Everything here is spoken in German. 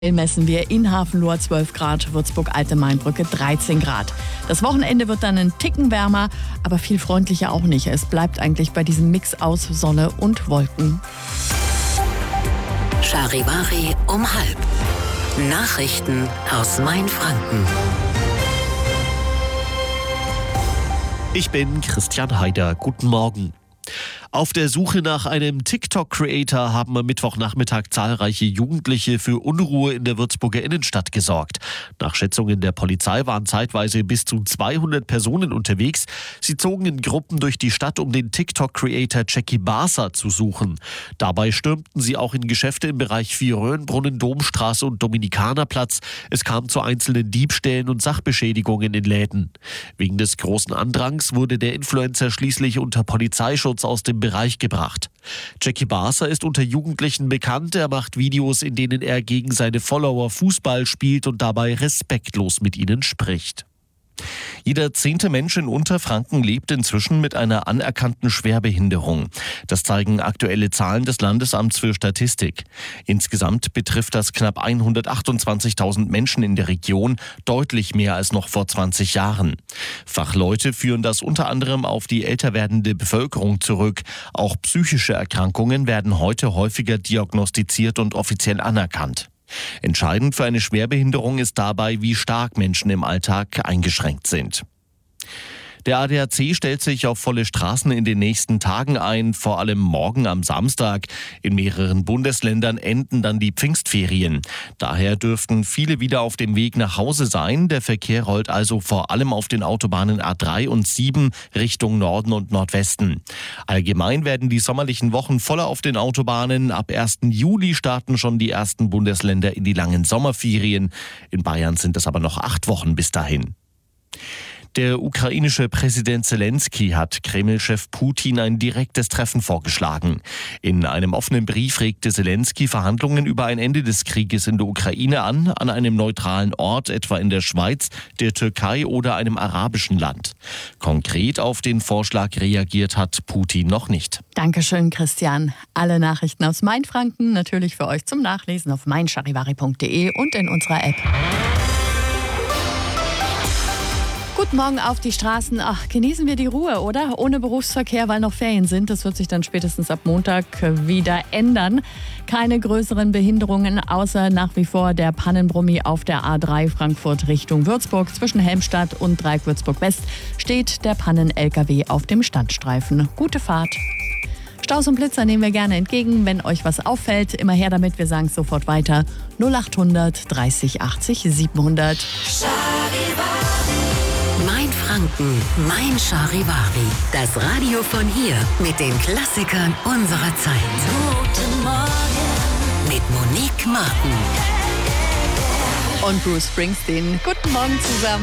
Messen wir in Hafenlohr 12 Grad, Würzburg-Alte-Mainbrücke 13 Grad. Das Wochenende wird dann ein Ticken wärmer, aber viel freundlicher auch nicht. Es bleibt eigentlich bei diesem Mix aus Sonne und Wolken. Charivari um 12:30. Nachrichten aus Mainfranken. Ich bin Christian Heider. Guten Morgen. Auf der Suche nach einem TikTok-Creator haben am Mittwochnachmittag zahlreiche Jugendliche für Unruhe in der Würzburger Innenstadt gesorgt. Nach Schätzungen der Polizei waren zeitweise bis zu 200 Personen unterwegs. Sie zogen in Gruppen durch die Stadt, um den TikTok-Creator Jackie Barser zu suchen. Dabei stürmten sie auch in Geschäfte im Bereich Vier-Röhrenbrunnen, Domstraße und Dominikanerplatz. Es kam zu einzelnen Diebstählen und Sachbeschädigungen in Läden. Wegen des großen Andrangs wurde der Influencer schließlich unter Polizeischutz aus dem Bereich gebracht. Jackie Barser ist unter Jugendlichen bekannt. Er macht Videos, in denen er gegen seine Follower Fußball spielt und dabei respektlos mit ihnen spricht. Jeder 10. Mensch in Unterfranken lebt inzwischen mit einer anerkannten Schwerbehinderung. Das zeigen aktuelle Zahlen des Landesamts für Statistik. Insgesamt betrifft das knapp 128.000 Menschen in der Region, deutlich mehr als noch vor 20 Jahren. Fachleute führen das unter anderem auf die älter werdende Bevölkerung zurück. Auch psychische Erkrankungen werden heute häufiger diagnostiziert und offiziell anerkannt. Entscheidend für eine Schwerbehinderung ist dabei, wie stark Menschen im Alltag eingeschränkt sind. Der ADAC stellt sich auf volle Straßen in den nächsten Tagen ein, vor allem morgen am Samstag. In mehreren Bundesländern enden dann die Pfingstferien. Daher dürften viele wieder auf dem Weg nach Hause sein. Der Verkehr rollt also vor allem auf den Autobahnen A3 und 7 Richtung Norden und Nordwesten. Allgemein werden die sommerlichen Wochen voller auf den Autobahnen. Ab 1. Juli starten schon die ersten Bundesländer in die langen Sommerferien. In Bayern sind es aber noch 8 Wochen bis dahin. Der ukrainische Präsident Zelensky hat Kreml-Chef Putin ein direktes Treffen vorgeschlagen. In einem offenen Brief regte Zelensky Verhandlungen über ein Ende des Krieges in der Ukraine an einem neutralen Ort, etwa in der Schweiz, der Türkei oder einem arabischen Land. Konkret auf den Vorschlag reagiert hat Putin noch nicht. Dankeschön, Christian. Alle Nachrichten aus Mainfranken natürlich für euch zum Nachlesen auf meincharivari.de und in unserer App. Guten Morgen auf die Straßen. Ach, genießen wir die Ruhe, oder? Ohne Berufsverkehr, weil noch Ferien sind. Das wird sich dann spätestens ab Montag wieder ändern. Keine größeren Behinderungen, außer nach wie vor der Pannenbrummi auf der A3 Frankfurt Richtung Würzburg. Zwischen Helmstadt und Dreieck Würzburg West steht der Pannen-LKW auf dem Standstreifen. Gute Fahrt. Staus und Blitzer nehmen wir gerne entgegen. Wenn euch was auffällt, immer her damit. Wir sagen es sofort weiter. 0800 30 80 700. Mainfranken, Mein Charivari. Das Radio von hier mit den Klassikern unserer Zeit. Guten Morgen mit Monique Martin Und Bruce Springsteen. Guten Morgen zusammen.